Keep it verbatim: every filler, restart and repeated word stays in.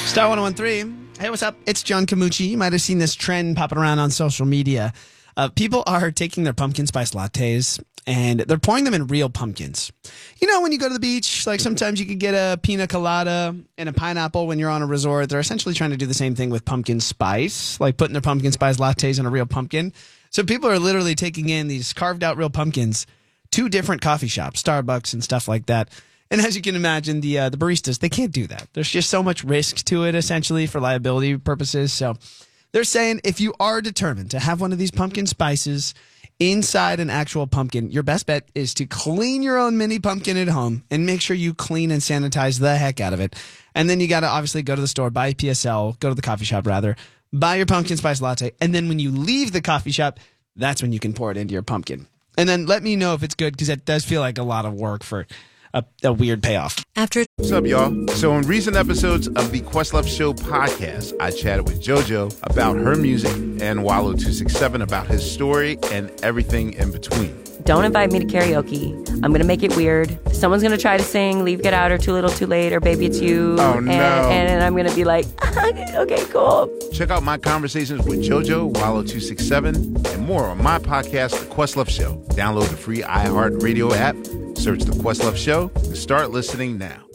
Star one oh one three. Hey, what's up? It's John Camucci. You might have seen this trend popping around on social media. Uh, people are taking their pumpkin spice lattes and they're pouring them in real pumpkins. You know, when you go to the beach, like sometimes you could get a pina colada and a pineapple when you're on a resort. They're essentially trying to do the same thing with pumpkin spice, like putting their pumpkin spice lattes in a real pumpkin. So people are literally taking in these carved out real pumpkins to different coffee shops, Starbucks and stuff like that. And as you can imagine, the uh, the baristas, they can't do that. There's just so much risk to it, essentially, for liability purposes. So they're saying if you are determined to have one of these pumpkin spices inside an actual pumpkin, your best bet is to clean your own mini pumpkin at home and make sure you clean and sanitize the heck out of it. And then you got to obviously go to the store, buy a P S L, go to the coffee shop, rather, buy your pumpkin spice latte. And then when you leave the coffee shop, that's when you can pour it into your pumpkin. And then let me know if it's good, because it does feel like a lot of work for A, a weird payoff. After What's up, y'all? So in recent episodes of the Questlove Show podcast, I chatted with JoJo about her music and Wallow two six seven about his story and everything in between. Don't invite me to karaoke. I'm going to make it weird. Someone's going to try to sing Leave, Get Out, or Too Little, Too Late, or Baby It's You. Oh, and, no. And, and I'm going to be like, okay, cool. Check out my conversations with JoJo, Wallow two six seven, and more on my podcast, The Questlove Show. Download the free iHeartRadio app, search The Questlove Show, and start listening now.